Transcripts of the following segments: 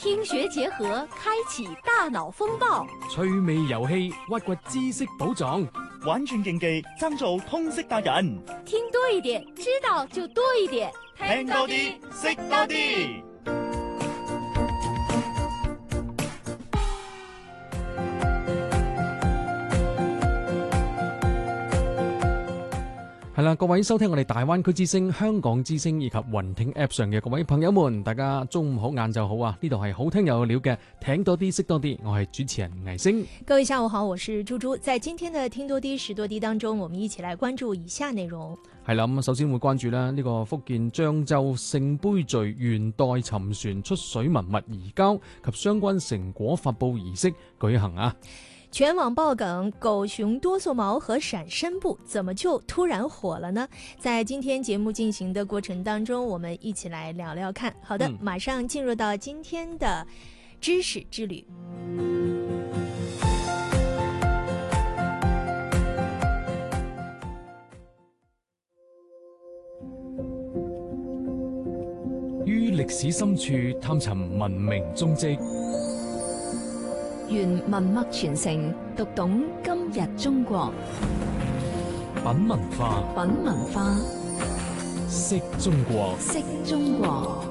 听学结合，开启大腦風暴； 趣味遊戲，挖掘知識寶藏； 玩轉競技，爭做通識達人。 聽多一點，知道就多一點。 聽多啲，識多啲。 係啦，各位收聽我哋大灣區之聲、香港之聲以及雲聽 App 上嘅各位朋友們，大家中午好、晏晝好啊！呢度係好聽有料嘅，聽多啲識多啲，我係主持人魏星。 各位下午好，我是豬豬。在今天的聽多啲識多啲當中，我們一起來關注以下內容。 係啦，咁首先會關注呢個福建漳州聖杯嶼元代沉船出水文物移交及相關成果發佈儀式舉行啊！ 全網爆梗，狗熊哆嗦毛和閃身步怎麼就突然火了呢？在今天節目進行的過程當中，我們一起來聊聊看。好的，馬上進入到今天的知識之旅。 於歷史深處探尋文明蹤跡， 願文脈傳承，讀懂今日中國。 品文化， 品文化， 識中國， 識中國。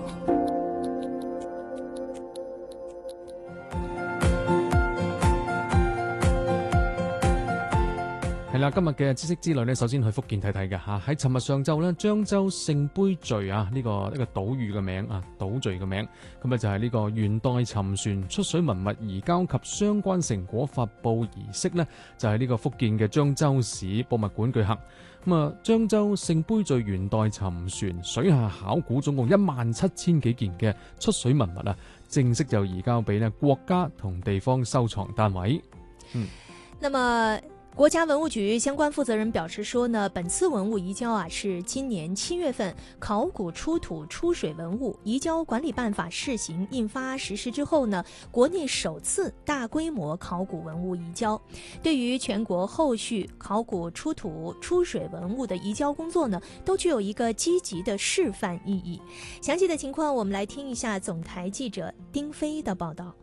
係啦，今日嘅知識之旅呢，首先去福建睇睇嘅吓。喺尋日上晝呢，漳州聖杯嶼啊，呢個島嶼嘅名啊，島嶼嘅名，咁啊就係呢個元代沉船出水文物移交及相關成果發佈儀式呢，就係呢個福建嘅漳州市博物館舉行。咁啊，漳州聖杯嶼元代沉船水下考古總共17000幾件嘅出水文物啊，正式就移交俾呢國家同地方收藏單位。 那麼國家文物局相關負責人表示說呢，本次文物移交啊，是今年7月份考古出土出水文物移交管理辦法試行印發實施之後呢，國內首次大規模考古文物移交，對於全國後續考古出土出水文物的移交工作呢，都具有一個積極的示範意義。詳細的情況，我們來聽一下總台記者丁飛的報道。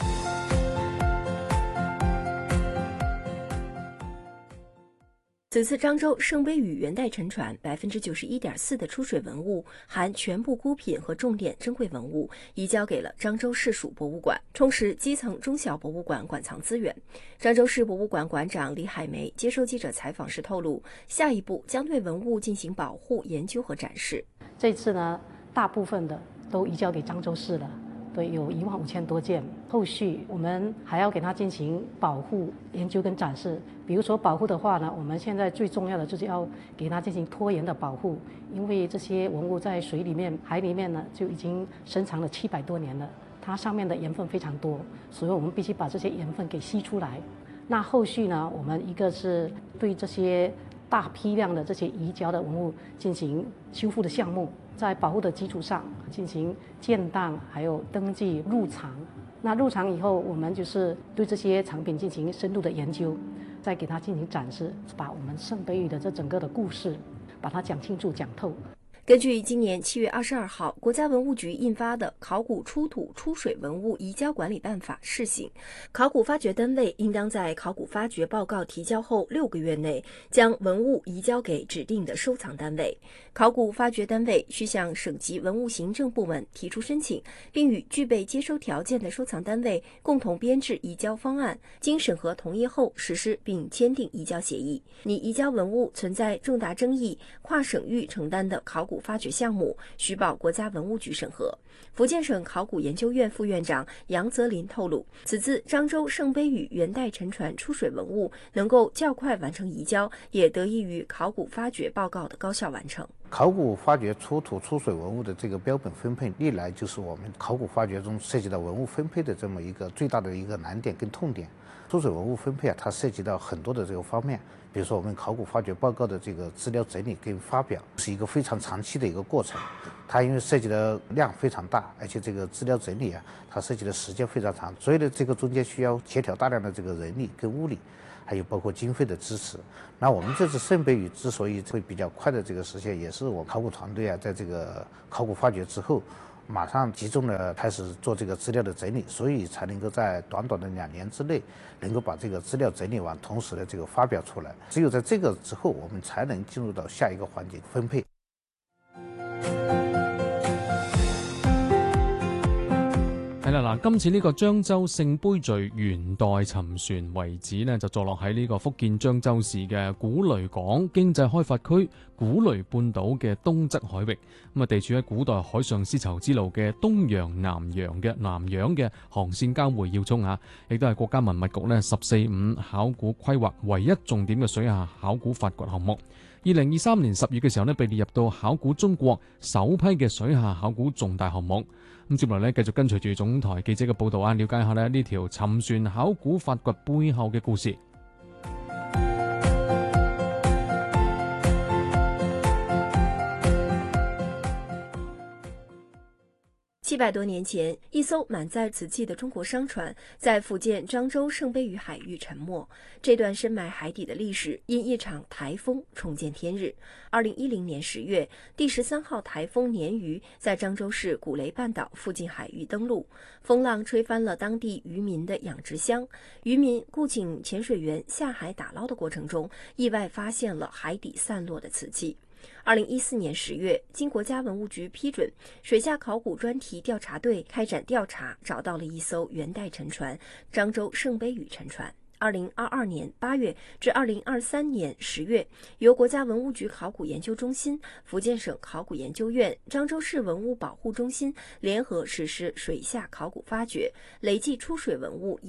此次漳州聖杯嶼元代沉船91.4%的出水文物，含全部孤品和重點珍貴文物，移交給了漳州市屬博物館，充實基層中小博物館館藏資源。漳州市博物館館長李海梅接受記者採訪時透露，下一步將對文物進行保護、研究和展示。 這次呢，大部分的都移交給漳州市了。對，有15000多件，後續我們還要給它進行保護、研究跟展示。比如說保護的話呢，我們現在最重要的就是要給它進行拖延的保護，因為這些文物在水裡面、海裡面呢就已經深藏了700多年了，它上面的鹽分非常多，所以我們必須把這些鹽分給吸出來。那後續呢，我們一個是對這些大批量的這些移交的文物進行修復的項目，在保護的基礎上進行建檔，還有登記入藏。那入藏以後，我們就是對這些藏品進行深度的研究，再給它進行展示，把我們聖杯嶼的這整個的故事，把它講清楚、講透。 根據今年7月22號國家文物局印發的《考古出土出水文物移交管理辦法》試行，考古發掘單位應當在考古發掘報告提交後6個月內將文物移交給指定的收藏單位。考古發掘單位需向省級文物行政部門提出申請，並與具備接收條件的收藏單位共同編製移交方案，經審核同意後實施並簽訂移交協議。你移交文物存在重大爭議、跨省域承擔的考古發掘項目需報國家文物局審核。福建省考古研究院副院長楊澤林透露，此次漳州聖杯嶼元代沉船出水文物能夠較快完成移交，也得益於考古發掘報告的高效完成。 考古發掘出土出水文物的這個標本分配，歷來就是我們考古發掘中涉及到文物分配的這麼一個最大的一個難點跟痛點。出水文物分配啊，它涉及到很多的這個方面，比如說我們考古發掘報告的這個資料整理跟發表是一個非常長期的一個過程，它因為涉及的量非常大，而且這個資料整理啊，它涉及的時間非常長，所以呢，這個中間需要協調大量的這個人力跟物力，還有包括經費的支持。那我們這次聖杯嶼之所以會比較快的這個實現，也是我考古團隊啊，在這個考古發掘之後， 马上集中的开始做这个资料的整理，所以才能够在短短的2年之内能够把这个资料整理完，同时的这个发表出来。只有在这个之后，我们才能进入到下一个环节分配。 係啦，嗱，今次呢個漳州聖杯嶼元代沉船遺址呢，就坐落喺呢個福建漳州市嘅古雷港經濟開發區古雷半島嘅東側海域。咁啊，地處喺古代海上絲綢之路嘅東洋南洋嘅航線交匯要衝啊，亦都係國家文物局呢14.5考古規劃唯一重點嘅水下考古發掘項目。2023年10月嘅時候呢，被列入到考古中國首批嘅水下考古重大項目。咁接落嚟繼續跟隨住總台記者嘅報導啊，了解下呢條沉船考古發掘背後嘅故事。 700多年前，一艘满载瓷器的中国商船在福建漳州圣杯屿海域沉没。这段深埋海底的历史因一场台风重见天日。2010年10月，第13号台风鲶鱼在漳州市古雷半岛附近海域登陆，风浪吹翻了当地渔民的养殖箱。渔民雇请潜水员下海打捞的过程中，意外发现了海底散落的瓷器。2014年10月，经国家文物局批准，水下考古专题调查队开展调查，找到了一艘元代沉船——漳州圣杯屿沉船。2022年8月至2023年10月，由国家文物局考古研究中心、福建省考古研究院、漳州市文物保护中心联合实施水下考古发掘，累计出水文物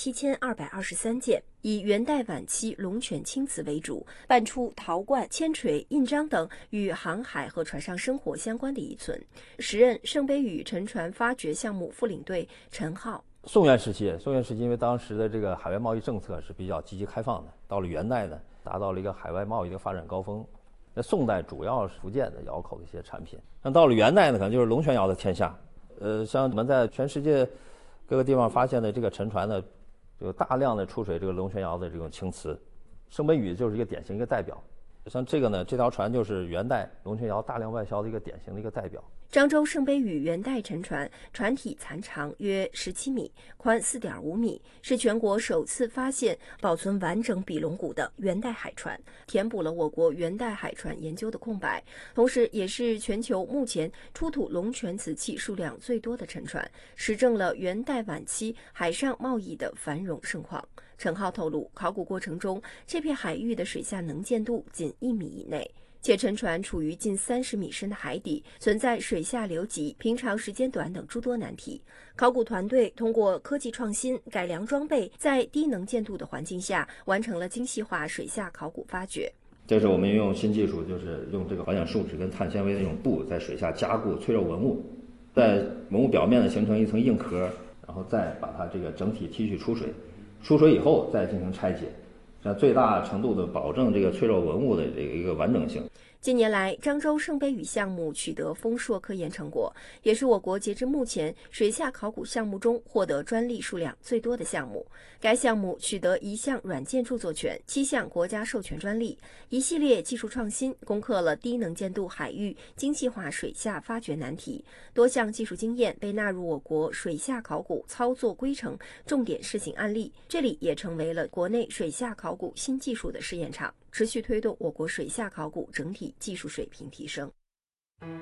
17223件，以元代晚期龙泉青瓷为主，搬出陶罐、铅锤、印章等与航海和船上生活相关的遗存。时任圣杯屿沉船发掘项目副领队陈浩。 宋元时期，因为当时的这个海外贸易政策是比较积极开放的，到了元代呢，达到了一个海外贸易的发展高峰。那宋代主要是福建的窑口的一些产品，那到了元代呢，可能就是龙泉窑的天下。像我们在全世界各个地方发现的这个沉船呢，有大量的出水这个龙泉窑的这种青瓷，圣杯屿就是一个典型一个代表。像这个呢，这条船就是元代龙泉窑大量外销的一个典型的一个代表。 漳州圣杯屿元代沉船，船体残长约17米，宽4.5米，是全国首次发现保存完整比龙骨的元代海船，填补了我国元代海船研究的空白，同时也是全球目前出土龙泉瓷器数量最多的沉船，实证了元代晚期海上贸易的繁荣盛况。陈浩透露，考古过程中，这片海域的水下能见度仅1米以内。且沉船处于近30米深的海底，存在水下流急、平常时间短等诸多难题。考古团队通过科技创新、改良装备，在低能见度的环境下，完成了精细化水下考古发掘。 这是我们用新技术，就是用这个环氧树脂跟碳纤维的这种布，在水下加固脆弱文物，在文物表面呢形成一层硬壳，然后再把它这个整体提取出水，出水以后再进行拆解。最大程度的保证这个脆弱文物的这个一个完整性。 近年来，漳州圣杯屿项目取得丰硕科研成果，也是我国截至目前水下考古项目中获得专利数量最多的项目。该项目取得1项软件著作权、7项国家授权专利，一系列技术创新攻克了低能见度海域精细化水下发掘难题，多项技术经验被纳入我国水下考古操作规程重点试行案例，这里也成为了国内水下考古新技术的试验场，持续推动我国水下考古整体技术水平提升。